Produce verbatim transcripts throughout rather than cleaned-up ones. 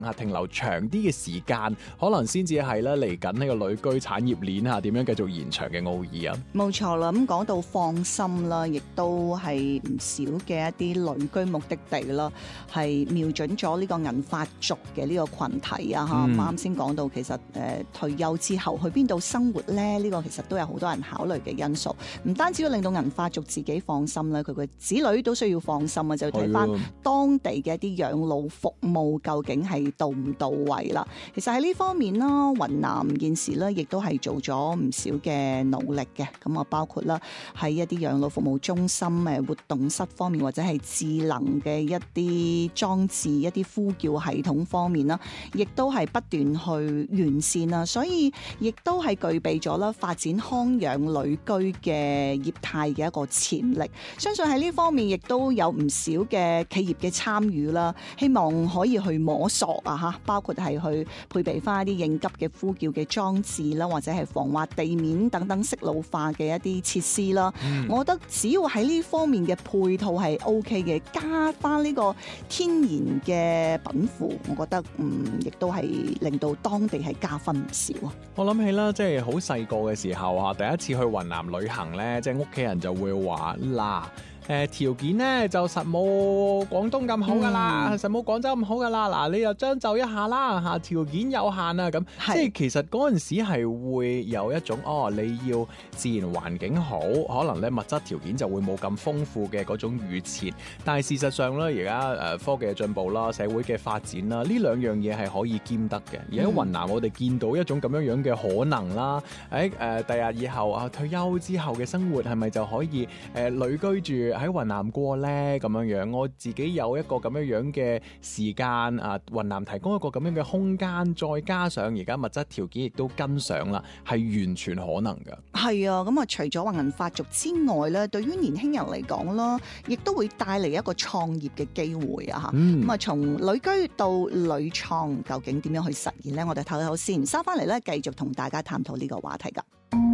啊停留長啲嘅時間，可能先至係咧嚟緊呢個旅居產業鏈啊點樣繼續延長嘅奧義啊。 冇錯啦，咁講到放心啦，亦都係唔少嘅一啲旅居目的地啦，係瞄準咗呢個銀髮族嘅呢個群體啊嚇。啱先講到其實誒、呃、退休之後去邊度生活咧，呢、呢個其實都有好多人考慮嘅因素。唔單止要令到銀髮族自己放心咧，佢嘅子女都需要放心啊，就要睇翻當地嘅一啲養老服務究竟係到唔到位啦。其實喺呢方面啦，雲南現時咧亦都係做咗唔少嘅努力嘅。咁啊，包括啦喺一啲養老服務中心誒活動室方面，或者係智能嘅一啲裝置、一啲呼叫系統方面啦，亦都係不斷去完善啦。所以亦都係具備咗啦發展康養旅居嘅業態嘅一個潛力。相信喺呢方面亦都有唔少嘅企業嘅參與啦，希望可以去摸索啊嚇，包括係去配備翻一啲應急嘅呼叫嘅裝置啦，或者係防滑地面等等適路化嘅一啲設施啦。嗯、我覺得只要喺呢方面嘅配套係 O K 嘅，加翻呢個天然嘅稟賦，我覺得嗯亦都係令到當地係加分唔少啊！ 我諗起啦，即係好細個嘅時候啊，第一次去雲南旅行咧，即係屋企人就會話嗱。誒條件咧就實冇廣東咁好噶啦，嗯、實冇廣州咁好噶啦。嗱，你又將就一下啦嚇，條件有限啊咁。即係其實嗰陣時係會有一種哦，你要自然環境好，可能咧物質條件就會冇咁豐富嘅嗰種預設。但係事實上咧，而家誒科技嘅進步啦，社會嘅發展啦，呢兩樣嘢係可以兼得嘅。而喺雲南，我哋見到一種咁樣樣嘅可能啦。誒誒，第日以後啊退休之後嘅生活係咪就可以誒、呃、旅居住喺雲南過呢？咁樣樣，我自己有一個咁樣樣嘅時間啊，雲南提供一個咁樣嘅空間，再加上而家物質條件亦都跟上啦，係完全可能㗎。係啊，咁啊，除咗話銀髮族之外咧，對於年輕人嚟講啦，亦都會帶嚟一個創業嘅機會啊！嚇、嗯，咁啊，從旅居到旅創，究竟點樣去實現呢？我哋唞唞先，收翻嚟咧，繼續同大家探討呢個話題㗎。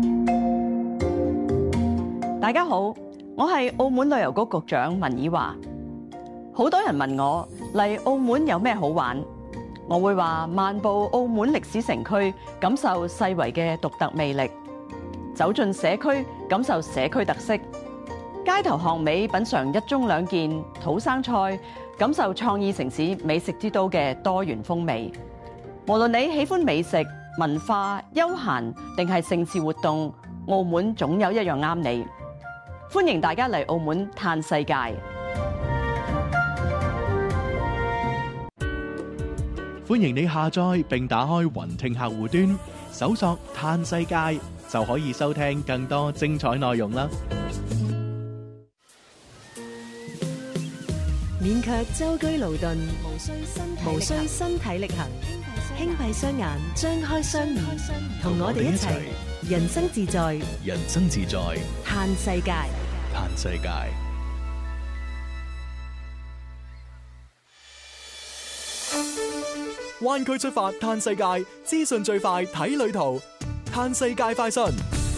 大家好。我係澳門旅遊局局長文以華，好多人問我嚟澳門有咩好玩，我會話漫步澳門歷史城區，感受世遺嘅獨特魅力；走進社區，感受社區特色；街頭巷尾品嘗一盅兩件土生菜，感受創意城市美食之都嘅多元風味。無論你喜歡美食、文化、休閒定係盛事活動，澳門總有一樣啱你。歡迎大家嚟澳門嘆世界。 歡迎你下載並打開雲聽客戶端，搜索嘆世界就可以收聽更多精彩內容啦。 勉強舟車勞頓，無需身無需身體力行，輕閉雙眼，張開雙耳，同我哋一齊人生自在， 人生自在， 嘆世界， 嘆世界。灣區出發嘆世界，資訊最快睇旅途，嘆世界快訊。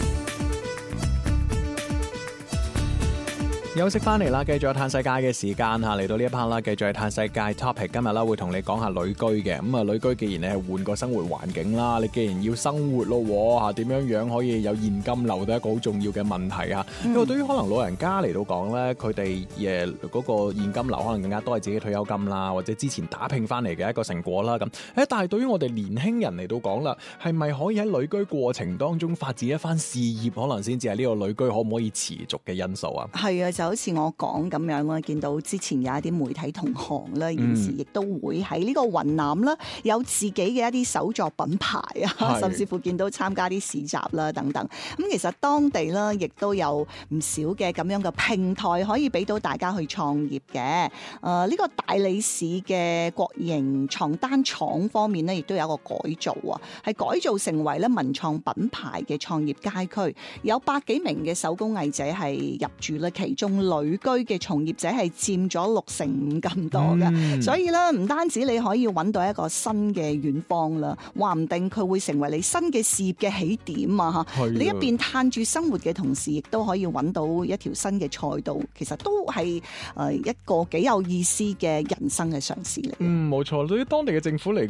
休息翻嚟啦，繼續有嘆世界嘅時間吓，嚟到呢一 part 啦，繼續係嘆世界 topic。今日啦會同你講下旅居嘅，咁啊旅居既然你係換個生活環境啦，你既然要生活咯吓，點樣樣可以有現金流都係一個好重要嘅問題啊。因為對於可能老人家嚟到講咧，佢哋誒嗰個現金流可能更加多係自己退休金啦，或者之前打拼翻嚟嘅一個成果啦咁。誒，但係對於我哋年輕人嚟到講啦，係咪可以喺旅居過程當中發展一番事業，可能先至係呢個旅居可唔可以持續嘅因素啊？係啊。就好似我講咁樣啦，見到之前有一啲媒體同行啦，現時亦都會喺呢個雲南啦，有自己嘅一啲手作品牌啊，甚至乎見到參加啲市集啦等等。咁其實當地啦，亦都有唔少嘅咁樣嘅平台可以俾到大家去創業嘅。誒、呃，呢、這個大理市嘅國營床單廠方面呢，亦都有一個改造啊，係改造成為咧文創品牌嘅創業街區，有百幾名嘅手工藝者係入駐咧其中。 用旅居嘅從業者係佔咗六成五咁多嘅， 嗯、 所以咧唔單止你可以揾到一個新嘅遠方啦，話唔定佢會成為你新嘅事業嘅起點啊！嚇，你一邊嘆住生活嘅同時，亦都可以揾到一條新嘅賽道，其實都係誒一個幾有意思嘅人生嘅嘗試嚟。 嗯，冇錯，對於當地嘅政府嚟